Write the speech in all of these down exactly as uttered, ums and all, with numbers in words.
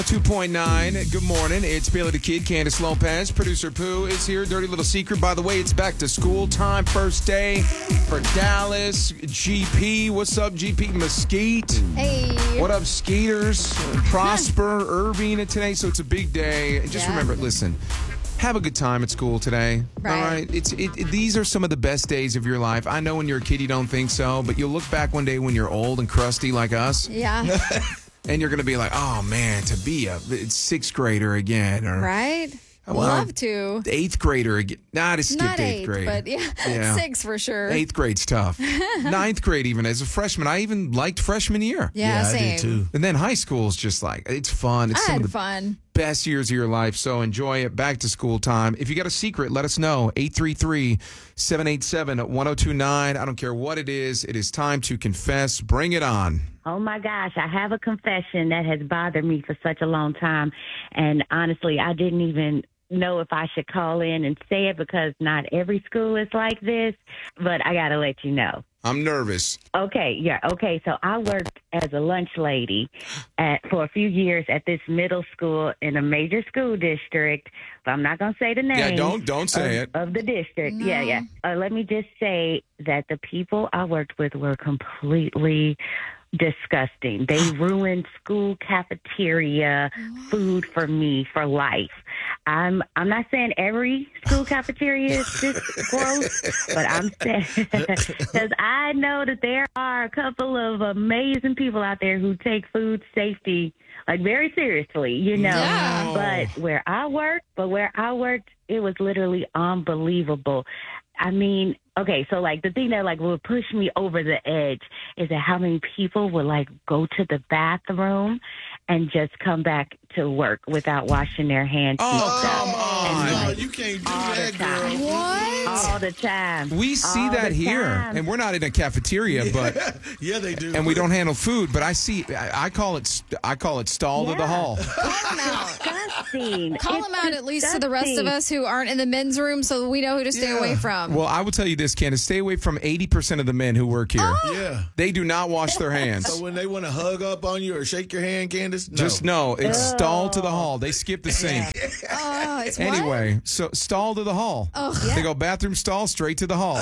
two point nine. Good morning. It's Bailey the Kid, Candace Lopez. Producer Pooh is here. Dirty Little Secret. By the way, it's back to school time. First day for Dallas. G P. What's up, G P? Mesquite. Hey. What up, Skeeters? Prosper, Irving today. So it's a big day. Just Yeah. remember, listen. Have a good time at school today. Right. All right. It's it, it, these are some of the best days of your life. I know when you're a kid you don't think so, but you'll look back one day when you're old and crusty like us, Yeah. and you're gonna be like, "Oh man, to be a sixth grader again," or Right? Well, Love to. eighth grader again. Nah, to skip Not eighth eight, grade. but yeah, Yeah. six for sure. Eighth grade's tough. Ninth grade, even as a freshman, I even liked freshman year. Yeah, I same. did too. And then high school's just like it's fun. It's I some had of the fun. best years of your life, so enjoy it. Back to school time. If you got a secret, let us know. eight three three, seven eight seven, one oh two nine. I don't care what it is. It is time to confess. Bring it on. Oh my gosh, I have a confession that has bothered me for such a long time. And honestly, I didn't even know if I should call in and say it because not every school is like this, but I got to let you know. I'm nervous. Okay, yeah, okay. So I worked as a lunch lady at, for a few years at this middle school in a major school district. But I'm not going to say the name. Yeah, don't don't say of, it. of the district. No. Yeah, yeah. Uh, let me just say that the people I worked with were completely disgusting. They ruined school cafeteria food for me for life. I'm I'm not saying every school cafeteria is this gross, but I'm saying because I know that there are a couple of amazing people out there who take food safety like very seriously, you know. Yeah. But where I worked, but where I worked, it was literally unbelievable. I mean, okay, so like the thing that like would push me over the edge is that how many people would like go to the bathroom and just come back to work without washing their hands. and Oh, stuff. come on. And, No, like, you can't do all that, the time. girl. What? all the time. We see All that the here, time. and we're not in a cafeteria, but Yeah, they do. and we don't handle food. But I see. I, I call it. st- I call it stall to the Yeah. hall. Call him out. Disgusting. Call It's him out at least to the rest of disgusting. us who aren't in the men's room so we know who to stay Yeah. away from. Well, I will tell you this, Candace. Stay away from eighty percent of the men who work here. Yeah. They do not wash their hands. So when they want to hug up on you or shake your hand, Candace, no. Just know it's stall to the hall. They skip the sink. Oh, it's what? Anyway, so stall to the hall. Ugh. They go bathroom stall straight to the hall.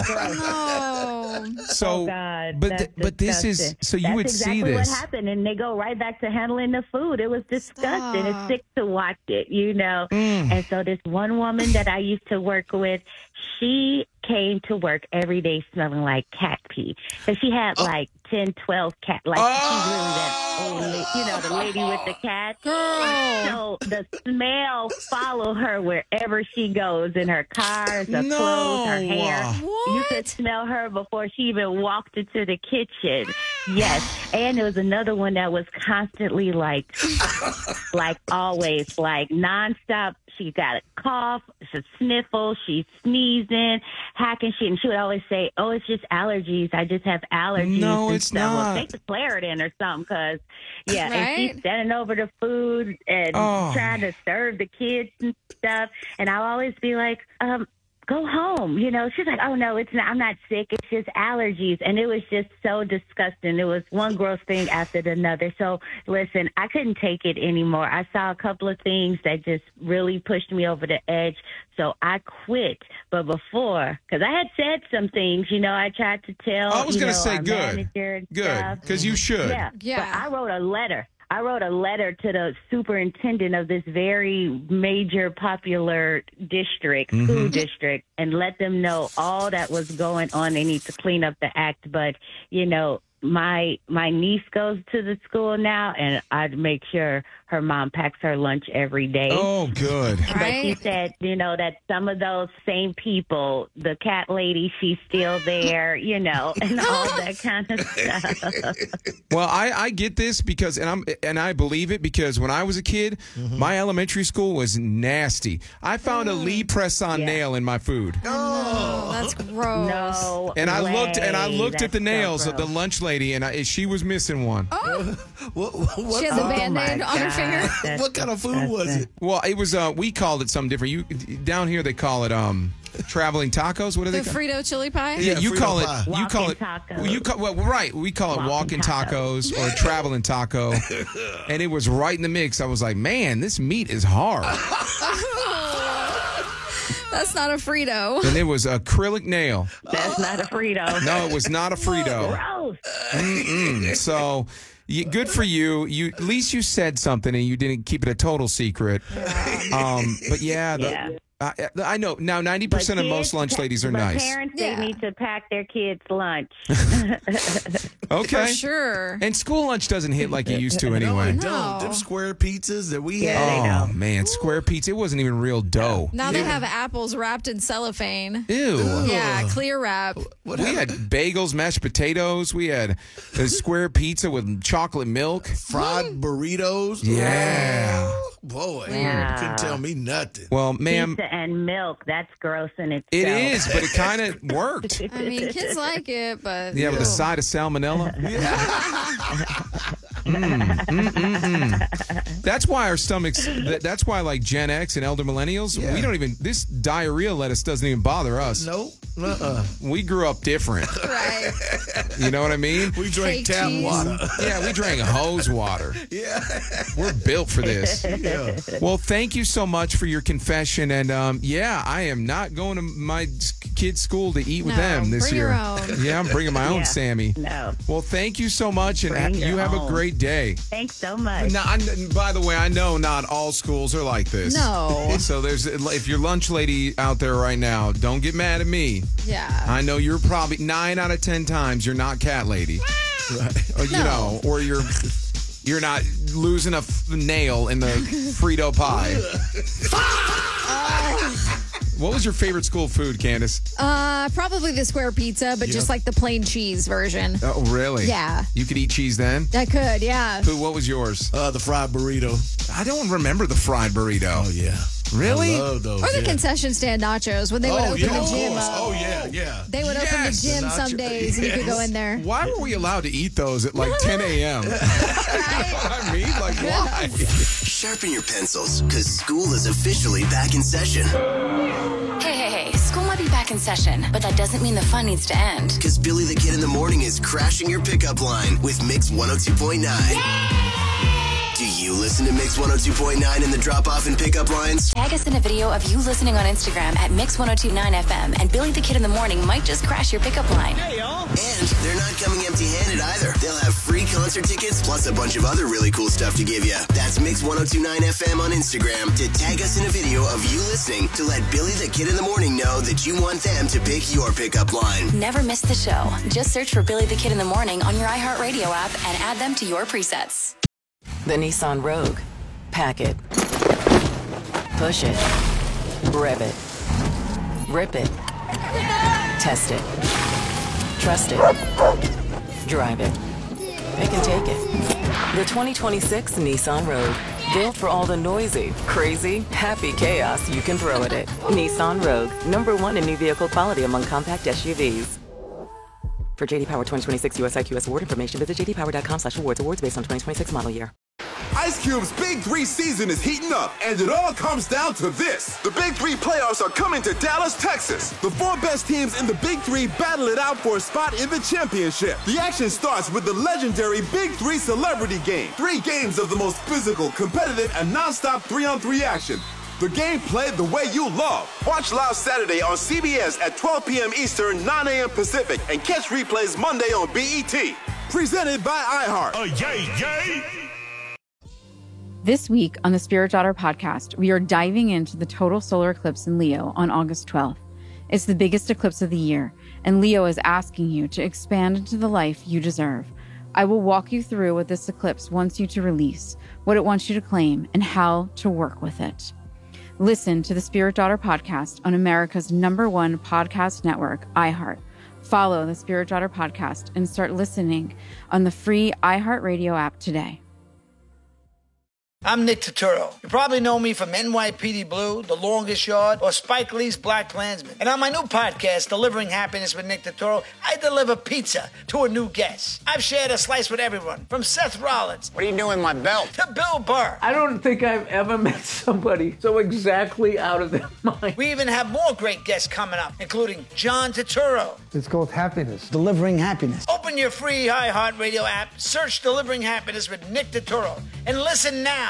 Oh. So, Oh God, but that's th- but this is disgusting. so you That's would exactly see this. what happened, and they go right back to handling the food. It was disgusting. Stop. It's sick to watch it, you know. Mm. And so this one woman that I used to work with, she came to work every day smelling like cat pee, because she had like ten, twelve cat. Like she's really that old, la- you know, the lady with the cat. Girl. So the smell follow her wherever she goes, in her cars, her No. clothes, her hair. What? You could smell her before she even walked into the kitchen. Yes. And there was another one that was constantly like, like always, like nonstop. She got a cough, a sniffle, she's sneezing, hacking shit. And she would always say, oh, it's just allergies. I just have allergies. No, and it's stuff. not. Well, take the Claritin or something, because, yeah, and Right? she's standing over the food and Oh. trying to serve the kids and stuff. And I'll always be like, um, go home. You know, she's like, oh, no, it's not. I'm not sick. It's just allergies. And it was just so disgusting. It was one gross thing after another. So, listen, I couldn't take it anymore. I saw a couple of things that just really pushed me over the edge. So I quit. But before, because I had said some things, you know, I tried to tell I was you gonna know, say our good. manager and Good, stuff. because you should. Yeah. Yeah. But I wrote a letter. I wrote a letter to the superintendent of this very major popular district, Mm-hmm. school district, and let them know all that was going on. They need to clean up the act. But, you know, my my niece goes to the school now, and I'd make sure her mom packs her lunch every day. Oh, good. But she Right? said, you know, that some of those same people, the cat lady, she's still there, you know, and all that kind of stuff. Well, I, I get this because, and I'm and I believe it because when I was a kid, my elementary school was nasty. I found a Lee press-on Yeah. nail in my food, Oh, that's gross. No, and I looked and I way. looked at That's the so nails of the gross. lunch lady, and I, she was missing one. Oh, What, what, she has a what, Band-Aid my on her God. finger. That's what kind of food was it? Well, it was uh, we called it something different. You down here they call it um, traveling tacos. What are The they? called? Frito chili pie? Yeah, Yeah, you Frito call pie. it. You call Walking it. tacos. You call well, right. We call it walking Walking tacos or traveling taco, and it was right in the mix. I was like, man, this meat is hard. That's not a Frito. And it was acrylic nail. That's not a Frito. No, it was not a Frito. Gross. Mm-mm. So, you, good for you. You at least you said something and you didn't keep it a total secret. Um, but yeah, the, Yeah. I, I know now. Ninety percent of But most kids- lunch ladies are but nice. Parents, Yeah. they need to pack their kids' lunch. Okay, For sure. and school lunch doesn't hit like it used to No, anyway. it No. don't. Them square pizzas that we Yeah, had. they Oh don't. man, square pizza. It wasn't even real dough. Now they have apples wrapped in cellophane. Ew. Yeah, clear wrap. What We happened? had bagels, mashed potatoes. We had a square pizza with chocolate milk. Fried burritos. Yeah. Oh, boy. Yeah. Couldn't tell me nothing. Well, ma'am, Pizza and milk, that's gross in itself. it is, but it kind of worked. I mean, kids like it, but Yeah, with a Ew. side of salmonella. Mm, mm, mm, mm. That's why our stomachs. that- That's why, like Gen X and elder millennials, Yeah. we don't even. This diarrhea lettuce doesn't even bother us. Nope. Uh-uh. We grew up different. Right. You know what I mean? We drank Fake tap cheese. water. Yeah, we drank hose water. Yeah. We're built for this. Yeah. Well, thank you so much for your confession, and um, yeah, I am not going to my s- kids' school to eat with No, them this bring year. your own. Yeah, I'm bringing my own, Yeah. Sammy. No. Well, thank you so much, and Bring ha- you your have a own. great day. Thanks so much. Now, I, by the way, I know not all schools are like this. No. So there's if you're lunch lady out there right now, don't get mad at me. Yeah. I know you're probably nine out of ten times you're not cat lady, or, you No. know, or you're you're not losing a f- nail in the Frito pie. What was your favorite school food, Candace? Uh, probably the square pizza, but just like the plain cheese version. Oh, really? Yeah. You could eat cheese then? I could, yeah. Pooh, what was yours? Uh, the fried burrito. I don't remember the fried burrito. Oh, yeah. Really? I love those. Or the yeah. concession stand nachos when they would Oh, open yeah, the of gym course. up. Oh, yeah, yeah. They would Yes. open the gym The some nacho- days and you could go in there. Why were we allowed to eat those at like ten a.m.? I mean, like, why? Sharpen your pencils, because school is officially back in session. Hey, hey, hey, school might be back in session, but that doesn't mean the fun needs to end. Because Billy the Kid in the Morning is crashing your pickup line with Mix one oh two point nine. Do you listen to Mix one oh two point nine in the drop-off and pickup lines? Tag us in a video of you listening on Instagram at Mix one oh two point nine F M, and Billy the Kid in the Morning might just crash your pickup line. And they're not coming empty-handed either. They'll have free concert tickets plus a bunch of other really cool stuff to give you. That's Mix one oh two point nine F M on Instagram to tag us in a video of you listening to let Billy the Kid in the Morning know that you want them to pick your pickup line. Never miss the show. Just search for Billy the Kid in the Morning on your iHeartRadio app and add them to your presets. The Nissan Rogue. Pack it. Push it. Rev it. Rip it. Test it. Trust it. Drive it. Pick and take it. The twenty twenty-six Nissan Rogue. Built for all the noisy, crazy, happy chaos you can throw at it. Nissan Rogue. Number one in new vehicle quality among compact S U Vs. For J D Power twenty twenty-six U S I Q S award information, visit j d power dot com slash awards. Awards based on twenty twenty-six model year. Ice Cube's Big Three season is heating up, and it all comes down to this. The Big Three playoffs are coming to Dallas, Texas. The four best teams in the Big Three battle it out for a spot in the championship. The action starts with the legendary Big Three Celebrity Game. Three games of the most physical, competitive, and non-stop three-on-three action. The game played the way you love. Watch live Saturday on C B S at twelve p.m. Eastern, nine a.m. Pacific, and catch replays Monday on B E T. Presented by iHeart. Oh, yay, yay! This week on the Spirit Daughter podcast, we are diving into the total solar eclipse in Leo on August twelfth. It's the biggest eclipse of the year, and Leo is asking you to expand into the life you deserve. I will walk you through what this eclipse wants you to release, what it wants you to claim, and how to work with it. Listen to the Spirit Daughter podcast on America's number one podcast network, iHeart. Follow the Spirit Daughter podcast and start listening on the free iHeartRadio app today. I'm Nick Turturro. You probably know me from N Y P D Blue, The Longest Yard, or Spike Lee's Black Klansman. And on my new podcast, Delivering Happiness with Nick Turturro, I deliver pizza to a new guest. I've shared a slice with everyone, from Seth Rollins. What are you doing with my belt? To Bill Burr. I don't think I've ever met somebody so exactly out of their mind. We even have more great guests coming up, including John Turturro. It's called Happiness. Delivering Happiness. Open your free iHeartRadio app, search Delivering Happiness with Nick Turturro, and listen now